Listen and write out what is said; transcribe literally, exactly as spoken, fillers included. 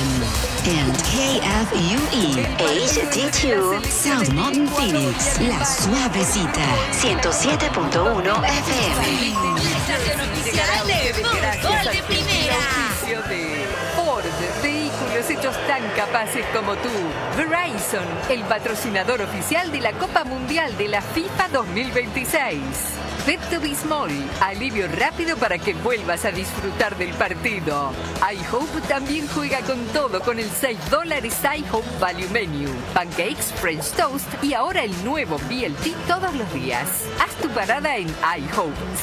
and K F U E H D two South Mountain Phoenix, La Suavecita, ciento siete punto uno F M. Estación oficial de Fútbol de Primera. De Ford, vehículos hechos tan capaces como tú. Verizon, el patrocinador oficial de la Copa Mundial de la FIFA dos mil veintiséis. Pepto Bismol, alivio rápido para que vuelvas a disfrutar del partido. iHope también juega con todo con el seis dólares iHope Value Menu. Pancakes, French Toast y ahora el nuevo B L T todos los días. Haz tu parada en iHope.